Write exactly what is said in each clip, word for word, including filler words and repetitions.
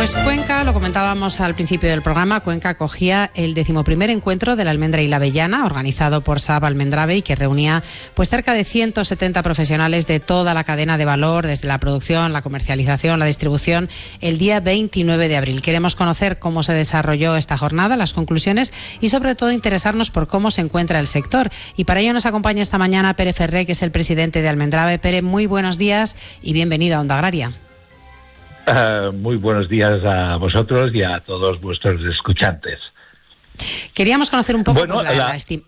Pues Cuenca, lo comentábamos al principio del programa, Cuenca acogía el decimoprimer encuentro de la almendra y la avellana, organizado por S A B Almendrave, y que reunía pues cerca de ciento setenta profesionales de toda la cadena de valor, desde la producción, la comercialización, la distribución, el día veintinueve de abril. Queremos conocer cómo se desarrolló esta jornada, las conclusiones y sobre todo interesarnos por cómo se encuentra el sector. Y para ello nos acompaña esta mañana Pere Ferré, que es el presidente de Almendrave. Pere, muy buenos días y bienvenido a Onda Agraria. Uh, muy buenos días a vosotros y a todos vuestros escuchantes. Queríamos conocer un poco bueno, pues, la, la... la estima.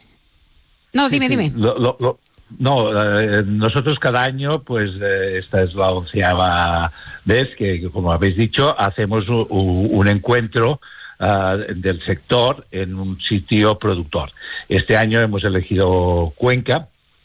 No, dime, sí, sí. dime. Lo, lo, lo... No, eh, nosotros cada año, pues eh, esta es la onceava vez que, que, como habéis dicho, hacemos un, un encuentro uh, del sector en un sitio productor. Este año hemos elegido Cuenca,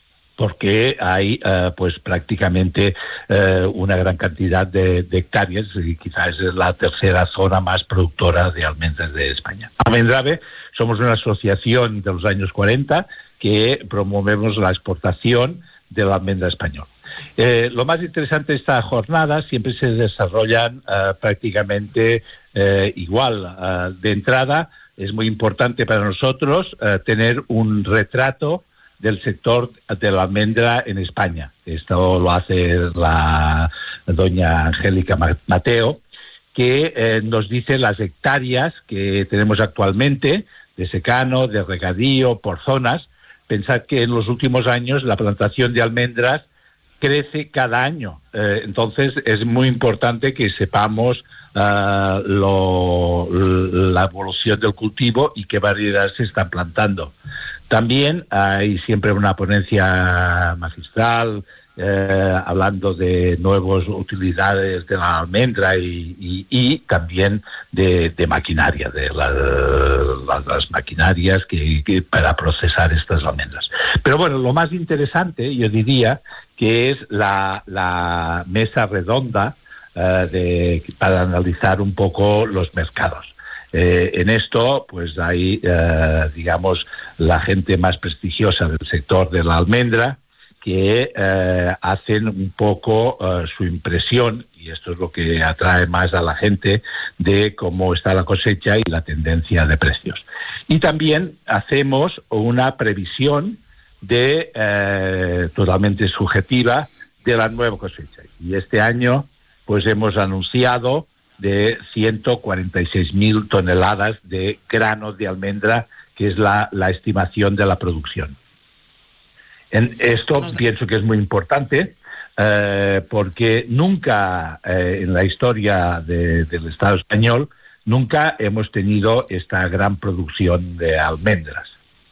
porque hay uh, pues prácticamente uh, una gran cantidad de, de hectáreas, y quizás es la tercera zona más productora de almendras de España. Almendrave somos una asociación de los años cuarenta que promovemos la exportación de la almendra española. Eh, lo más interesante de esta jornada siempre se desarrollan uh, prácticamente uh, igual. Uh, de entrada, es muy importante para nosotros uh, tener un retrato del sector de la almendra en España. Esto lo hace la doña Angélica Mateo, que eh, nos dice las hectáreas que tenemos actualmente de secano, de regadío, por zonas. Pensad que en los últimos años la plantación de almendras crece cada año. Eh, entonces es muy importante que sepamos uh, lo, la evolución del cultivo y qué variedades se están plantando. También hay siempre una ponencia magistral eh, hablando de nuevas utilidades de la almendra y, y, y también de, de maquinaria, de la, la, las maquinarias que, que para procesar estas almendras. Pero bueno, lo más interesante, yo diría, que es la, la mesa redonda eh, de, para analizar un poco los mercados. Eh, en esto, pues hay, eh, digamos, la gente más prestigiosa del sector de la almendra que eh, hacen un poco eh, su impresión, y esto es lo que atrae más a la gente, de cómo está la cosecha y la tendencia de precios. Y también hacemos una previsión de eh, totalmente subjetiva de la nueva cosecha. Y este año, pues hemos anunciado de ciento cuarenta y seis mil toneladas de granos de almendra, que es la, la estimación de la producción. En esto Nos pienso que es muy importante, eh, porque nunca eh, en la historia de, del Estado español, nunca hemos tenido esta gran producción de almendras.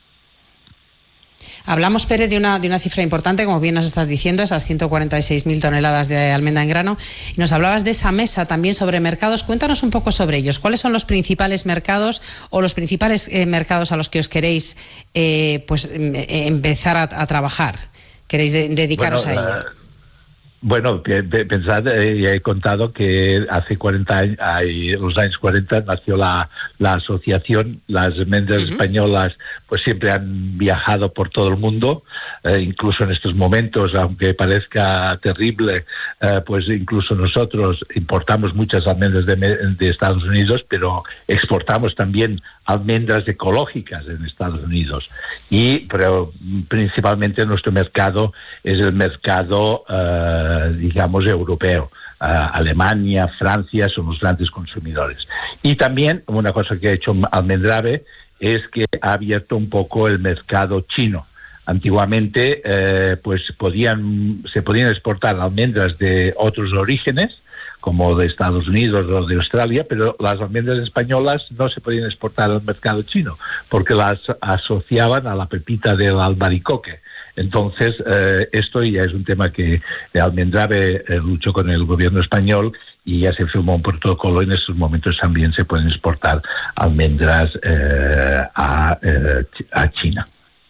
Hablamos, Pere, de una, de una cifra importante, como bien nos estás diciendo, esas ciento cuarenta y seis mil toneladas de almendra en grano. Y nos hablabas de esa mesa también sobre mercados. Cuéntanos un poco sobre ellos. ¿Cuáles son los principales mercados o los principales eh, mercados a los que os queréis eh, pues, eh, empezar a, a trabajar? ¿Queréis de, dedicaros bueno, a ello? Uh... Bueno, pensad, eh, ya he contado que hace cuarenta años, en los años cuarenta nació la, la asociación. Las almendras uh-huh. españolas pues siempre han viajado por todo el mundo, eh, incluso en estos momentos, aunque parezca terrible, eh, pues incluso nosotros importamos muchas almendras de, de Estados Unidos, pero exportamos también almendras ecológicas en Estados Unidos. Y pero principalmente nuestro mercado es el mercado uh, digamos europeo. Uh, Alemania, Francia son los grandes consumidores. Y también una cosa que ha hecho Almendrave es que ha abierto un poco el mercado chino. Antiguamente eh, pues podían se podían exportar almendras de otros orígenes, como de Estados Unidos o de Australia, pero las almendras españolas no se podían exportar al mercado chino, porque las asociaban a la pepita del albaricoque. Entonces, eh, esto ya es un tema que Almendrave eh, luchó con el gobierno español y ya se firmó un protocolo. En estos momentos también se pueden exportar almendras eh, a, eh, a China.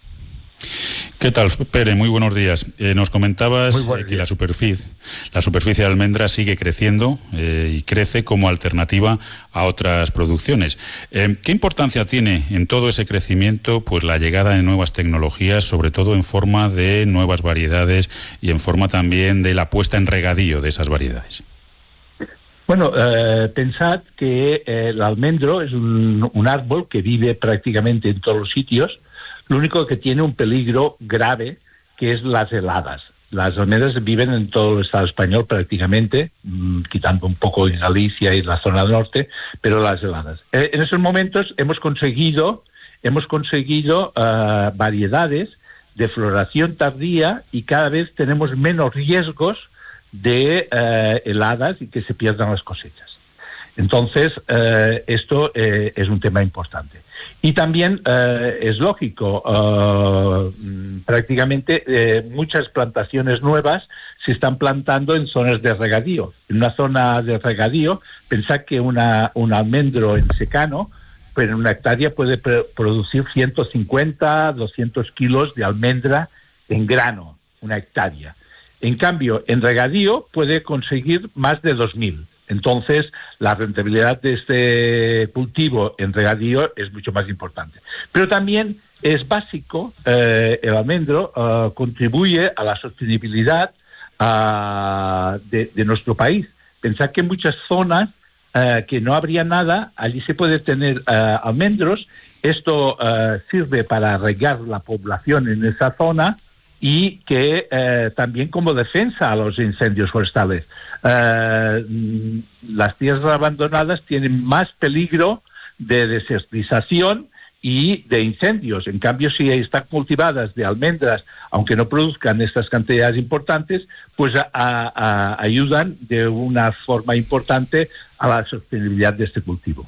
¿Qué tal, Pere? Muy buenos días. Eh, nos comentabas eh, que la superficie, la superficie de almendra sigue creciendo eh, y crece como alternativa a otras producciones. Eh, ¿Qué importancia tiene en todo ese crecimiento pues la llegada de nuevas tecnologías, sobre todo en forma de nuevas variedades y en forma también de la puesta en regadío de esas variedades? Bueno, eh, pensad que eh, el almendro es un, un árbol que vive prácticamente en todos los sitios. Lo único que tiene un peligro grave, que es las heladas. Las almendras viven en todo el Estado español prácticamente, mmm, quitando un poco en Galicia y la zona norte, pero las heladas. Eh, en esos momentos hemos conseguido, hemos conseguido uh, variedades de floración tardía y cada vez tenemos menos riesgos de uh, heladas y que se pierdan las cosechas. Entonces, uh, esto eh, es un tema importante. Y también eh, es lógico, uh, prácticamente eh, muchas plantaciones nuevas se están plantando en zonas de regadío. En una zona de regadío, pensad que una, un almendro en secano, pero en una hectárea puede pr- producir ciento cincuenta, doscientos kilos de almendra en grano, una hectárea. En cambio, en regadío puede conseguir más de dos mil. Entonces, la rentabilidad de este cultivo en regadío es mucho más importante. Pero también es básico, eh, el almendro uh, contribuye a la sostenibilidad uh, de, de nuestro país. Pensad que en muchas zonas uh, que no habría nada, allí se puede tener uh, almendros. Esto uh, sirve para regar la población en esa zona y que eh, también como defensa a los incendios forestales. Eh, las tierras abandonadas tienen más peligro de desertización y de incendios. En cambio, si están cultivadas de almendras, aunque no produzcan estas cantidades importantes, pues a, a, ayudan de una forma importante a la sostenibilidad de este cultivo.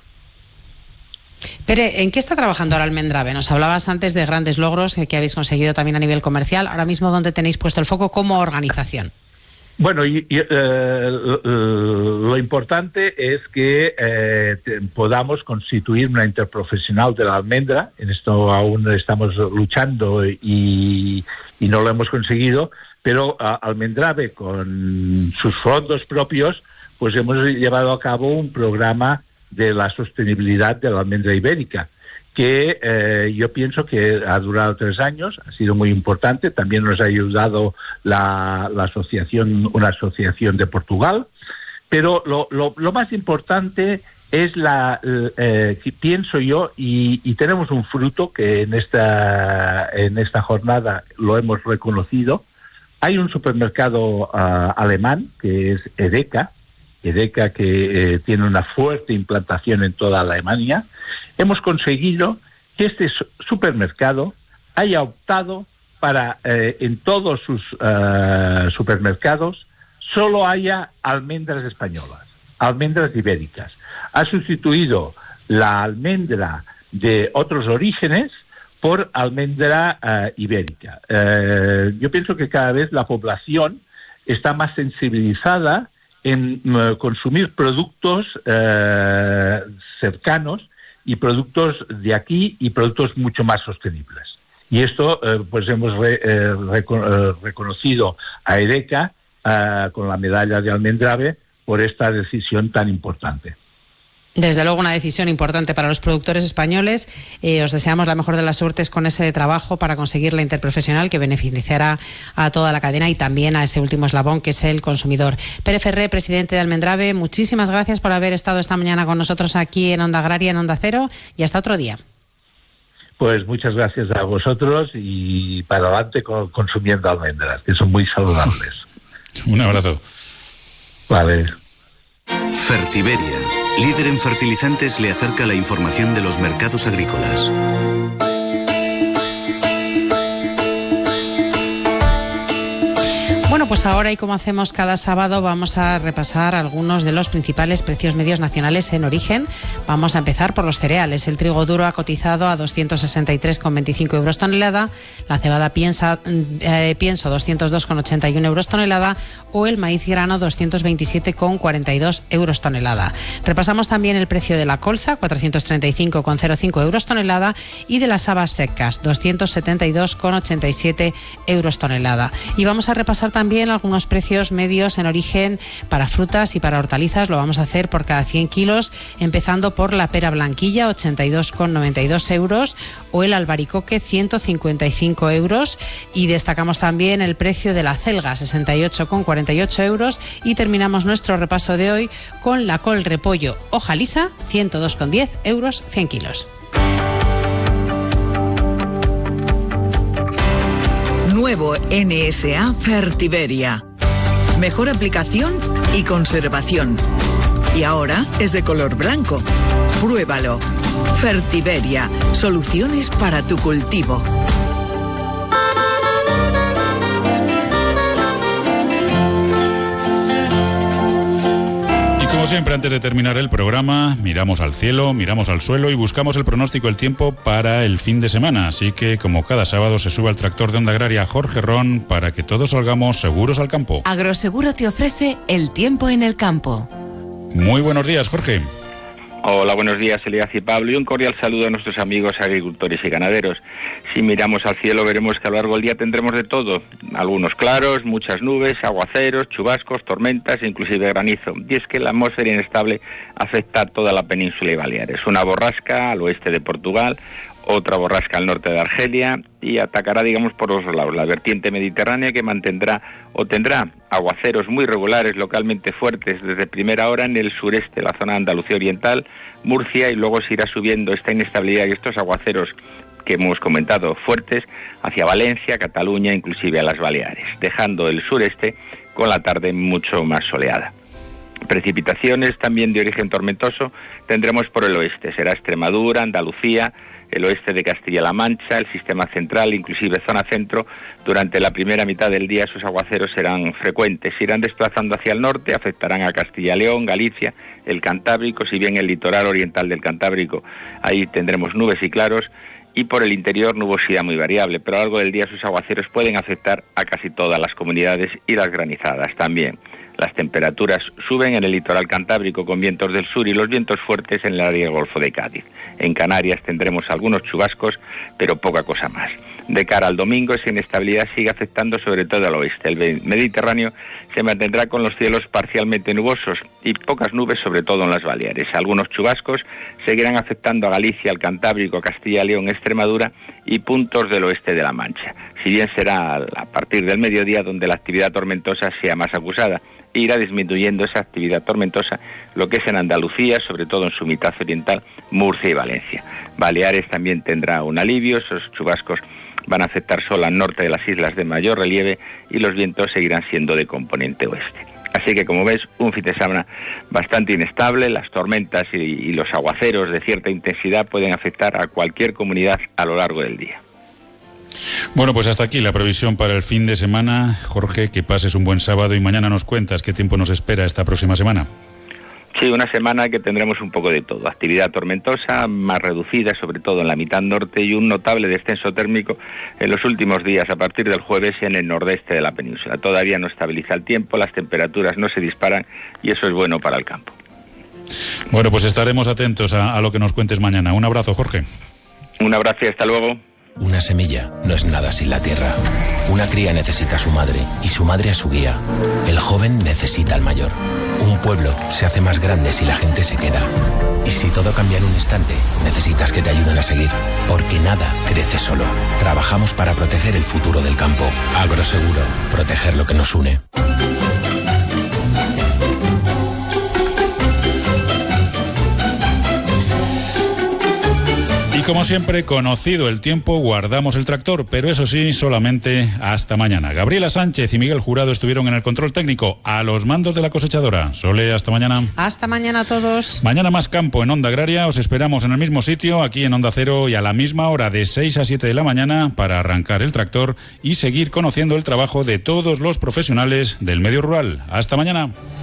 Pere, ¿en qué está trabajando ahora Almendrave? Nos hablabas antes de grandes logros que, que habéis conseguido también a nivel comercial. Ahora mismo, ¿dónde tenéis puesto el foco como organización? Bueno, y, y, eh, lo, lo importante es que eh, te, podamos constituir una interprofesional de la almendra. En esto aún estamos luchando y, y no lo hemos conseguido, pero a, Almendrave, con sus fondos propios, pues hemos llevado a cabo un programa de la sostenibilidad de la almendra ibérica, que eh, yo pienso que ha durado tres años, ha sido muy importante. También nos ha ayudado la, la asociación, una asociación de Portugal, pero lo, lo, lo más importante es la, eh, que pienso yo, y, y tenemos un fruto que en esta, en esta jornada lo hemos reconocido. Hay un supermercado uh, alemán que es Edeka, Edeka, que eh, tiene una fuerte implantación en toda Alemania. Hemos conseguido que este supermercado haya optado para, eh, en todos sus uh, supermercados, solo haya almendras españolas, almendras ibéricas. Ha sustituido la almendra de otros orígenes por almendra uh, ibérica. Uh, yo pienso que cada vez la población está más sensibilizada en uh, consumir productos uh, cercanos y productos de aquí y productos mucho más sostenibles. Y esto, uh, pues hemos re, eh, reco- uh, reconocido a Edeka uh, con la medalla de Almendrave por esta decisión tan importante. Desde luego una decisión importante para los productores españoles. Eh, os deseamos la mejor de las suertes con ese trabajo para conseguir la interprofesional que beneficiará a toda la cadena y también a ese último eslabón que es el consumidor. Pere Ferré, presidente de Almendrave, muchísimas gracias por haber estado esta mañana con nosotros aquí en Onda Agraria, en Onda Cero, y hasta otro día. Pues muchas gracias a vosotros y para adelante con, consumiendo almendras, que son muy saludables. Un abrazo. Vale. Fertiberia, líder en fertilizantes, le acerca la información de los mercados agrícolas. Bueno, pues ahora, y como hacemos cada sábado, vamos a repasar algunos de los principales precios medios nacionales en origen. Vamos a empezar por los cereales. El trigo duro ha cotizado a doscientos sesenta y tres con veinticinco euros tonelada, la cebada piensa, eh, pienso doscientos dos con ochenta y uno euros tonelada o el maíz grano doscientos veintisiete con cuarenta y dos euros tonelada. Repasamos también el precio de la colza, cuatrocientos treinta y cinco con cero cinco euros tonelada, y de las habas secas, doscientos setenta y dos con ochenta y siete euros tonelada. Y vamos a repasar también también algunos precios medios en origen para frutas y para hortalizas. Lo vamos a hacer por cada cien kilos, empezando por la pera blanquilla, ochenta y dos con noventa y dos euros, o el albaricoque, ciento cincuenta y cinco euros. Y destacamos también el precio de la acelga, sesenta y ocho con cuarenta y ocho euros. Y terminamos nuestro repaso de hoy con la col repollo hoja lisa, ciento dos con diez euros, cien kilos. Nuevo N S A Fertiberia. Mejor aplicación y conservación. Y ahora es de color blanco. Pruébalo. Fertiberia. Soluciones para tu cultivo. Como siempre, antes de terminar el programa, miramos al cielo, miramos al suelo y buscamos el pronóstico del tiempo para el fin de semana. Así que, como cada sábado, se sube al tractor de Onda Agraria Jorge Ron para que todos salgamos seguros al campo. Agroseguro te ofrece el tiempo en el campo. Muy buenos días, Jorge. Hola, buenos días, Elías y Pablo, y un cordial saludo a nuestros amigos agricultores y ganaderos. Si miramos al cielo, veremos que a lo largo del día tendremos de todo. Algunos claros, muchas nubes, aguaceros, chubascos, tormentas e inclusive granizo. Y es que la atmósfera inestable afecta a toda la península y Baleares. Una borrasca al oeste de Portugal, otra borrasca al norte de Argelia, y atacará, digamos, por los lados la vertiente mediterránea, que mantendrá o tendrá aguaceros muy regulares, localmente fuertes, desde primera hora en el sureste, la zona de Andalucía Oriental, Murcia, y luego se irá subiendo esta inestabilidad y estos aguaceros que hemos comentado fuertes hacia Valencia, Cataluña, inclusive a las Baleares, dejando el sureste con la tarde mucho más soleada. Precipitaciones también de origen tormentoso tendremos por el oeste, será Extremadura, Andalucía, el oeste de Castilla-La Mancha, el sistema central, inclusive zona centro. Durante la primera mitad del día esos aguaceros serán frecuentes, se irán desplazando hacia el norte, afectarán a Castilla-León, Galicia, el Cantábrico, si bien el litoral oriental del Cantábrico, ahí tendremos nubes y claros, y por el interior nubosidad muy variable, pero a lo largo del día sus aguaceros pueden afectar a casi todas las comunidades y las granizadas también. Las temperaturas suben en el litoral cantábrico con vientos del sur y los vientos fuertes en el área del Golfo de Cádiz. En Canarias tendremos algunos chubascos, pero poca cosa más. De cara al domingo, esa inestabilidad sigue afectando sobre todo al oeste. El Mediterráneo se mantendrá con los cielos parcialmente nubosos y pocas nubes, sobre todo en las Baleares. Algunos chubascos seguirán afectando a Galicia, al Cantábrico, Castilla, León, Extremadura y puntos del oeste de la Mancha. Si bien será a partir del mediodía donde la actividad tormentosa sea más acusada, irá disminuyendo esa actividad tormentosa, lo que es en Andalucía, sobre todo en su mitad oriental, Murcia y Valencia. Baleares también tendrá un alivio, esos chubascos van a afectar solo al norte de las islas de mayor relieve y los vientos seguirán siendo de componente oeste. Así que, como ves, un fin de semana bastante inestable. Las tormentas y, y los aguaceros de cierta intensidad pueden afectar a cualquier comunidad a lo largo del día. Bueno, pues hasta aquí la previsión para el fin de semana. Jorge, que pases un buen sábado y mañana nos cuentas qué tiempo nos espera esta próxima semana. Sí, una semana que tendremos un poco de todo. Actividad tormentosa, más reducida, sobre todo en la mitad norte, y un notable descenso térmico en los últimos días, a partir del jueves, en el nordeste de la península. Todavía no estabiliza el tiempo, las temperaturas no se disparan y eso es bueno para el campo. Bueno, pues estaremos atentos a, a lo que nos cuentes mañana. Un abrazo, Jorge. Un abrazo y hasta luego. Una semilla no es nada sin la tierra. Una cría necesita a su madre y su madre a su guía. El joven necesita al mayor. Un pueblo se hace más grande si la gente se queda. Y si todo cambia en un instante, necesitas que te ayuden a seguir. Porque nada crece solo. Trabajamos para proteger el futuro del campo. Agroseguro. Proteger lo que nos une. Como siempre, conocido el tiempo, guardamos el tractor, pero eso sí, solamente hasta mañana. Gabriela Sánchez y Miguel Jurado estuvieron en el control técnico, a los mandos de la cosechadora. Sole, hasta mañana. Hasta mañana a todos. Mañana más campo en Onda Agraria. Os esperamos en el mismo sitio, aquí en Onda Cero, y a la misma hora, de seis a siete de la mañana, para arrancar el tractor y seguir conociendo el trabajo de todos los profesionales del medio rural. Hasta mañana.